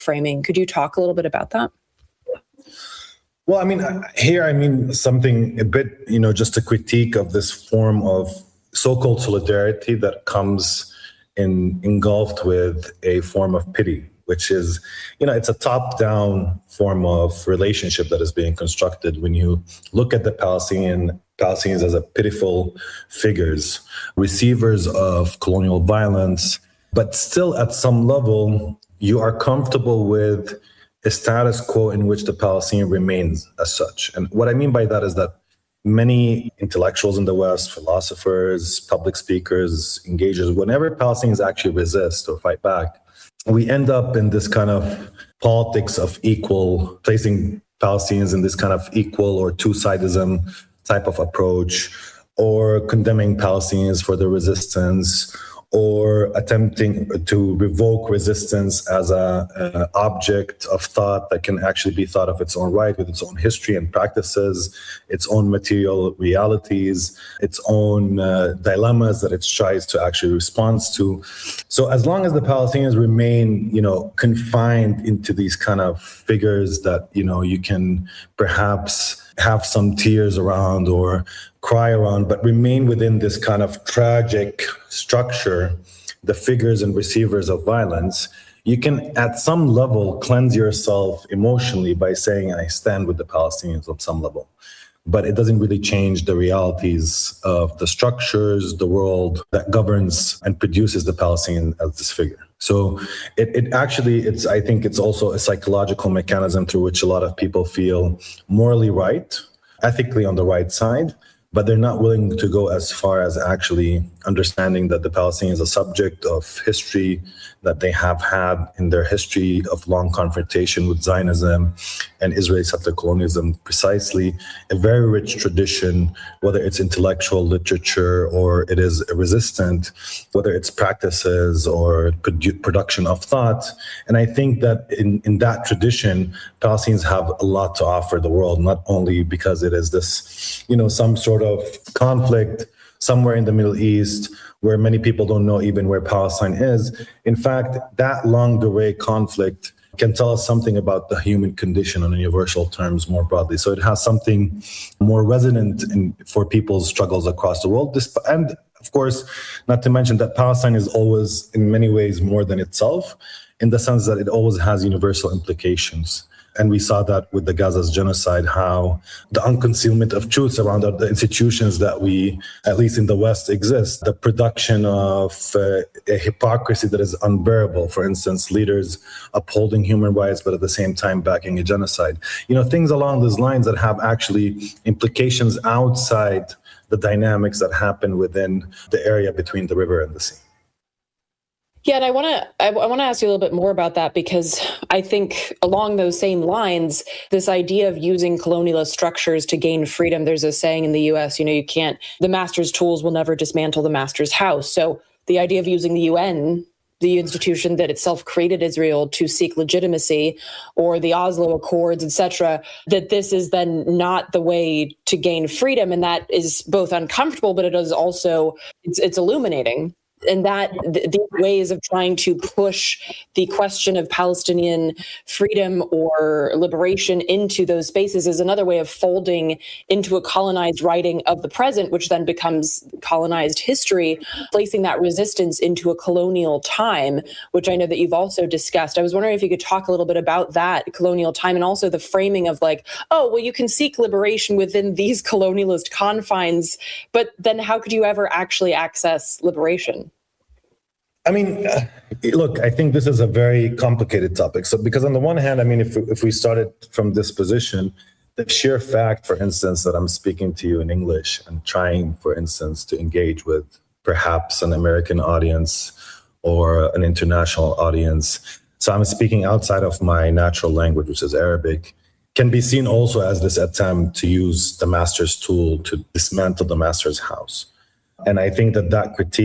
framing. Could you talk a little bit about that? Well, something a bit, just a critique of this form of so-called solidarity that comes engulfed with a form of pity, which is, it's a top-down form of relationship that is being constructed when you look at the Palestinians as a pitiful figures, receivers of colonial violence, but still at some level, you are comfortable with a status quo in which the Palestinian remains as such. And what I mean by that is that many intellectuals in the West, philosophers, public speakers, engagers, whenever Palestinians actually resist or fight back, we end up in this kind of politics of placing Palestinians in this kind of equal or two-sidism type of approach, or condemning Palestinians for their resistance, or attempting to revoke resistance as an object of thought that can actually be thought of its own right, with its own history and practices, its own material realities, its own dilemmas that it tries to actually respond to. So as long as the Palestinians remain, confined into these kind of figures that, you can perhaps have some tears around or cry around, but remain within this kind of tragic structure, the figures and receivers of violence, you can at some level cleanse yourself emotionally by saying, I stand with the Palestinians on some level. But it doesn't really change the realities of the structures, the world that governs and produces the Palestinian as this figure. So I think it's also a psychological mechanism through which a lot of people feel morally right, ethically on the right side, but they're not willing to go as far as actually understanding that the Palestinians are a subject of history, that they have had in their history of long confrontation with Zionism and Israeli settler colonialism, precisely a very rich tradition, whether it's intellectual literature or it is a resistant, whether it's practices or production of thought. And I think that in that tradition, Palestinians have a lot to offer the world, not only because it is this, some sort of conflict somewhere in the Middle East where many people don't know even where Palestine is. In fact, that longue durée conflict can tell us something about the human condition on universal terms more broadly. So it has something more resonant for people's struggles across the world. And of course, not to mention that Palestine is always in many ways more than itself, in the sense that it always has universal implications. And we saw that with the Gaza's genocide, how the unconcealment of truths around the institutions that we, at least in the West, exist, the production of a hypocrisy that is unbearable. For instance, leaders upholding human rights, but at the same time backing a genocide. Things along those lines that have actually implications outside the dynamics that happen within the area between the river and the sea. Yeah, and I want to ask you a little bit more about that, because I think along those same lines, this idea of using colonialist structures to gain freedom, there's a saying in the US, the master's tools will never dismantle the master's house. So the idea of using the UN, the institution that itself created Israel to seek legitimacy, or the Oslo Accords, etc., that this is then not the way to gain freedom. And that is both uncomfortable, but it is also, it's illuminating. And that these ways of trying to push the question of Palestinian freedom or liberation into those spaces is another way of folding into a colonized writing of the present, which then becomes colonized history, placing that resistance into a colonial time, which I know that you've also discussed. I was wondering if you could talk a little bit about that colonial time, and also the framing of you can seek liberation within these colonialist confines, but then how could you ever actually access liberation? Look, I think this is a very complicated topic. So, because on the one hand, if we started from this position, the sheer fact, for instance, that I'm speaking to you in English and trying, for instance, to engage with perhaps an American audience or an international audience, so I'm speaking outside of my natural language, which is Arabic, can be seen also as this attempt to use the master's tool to dismantle the master's house. And I think that critique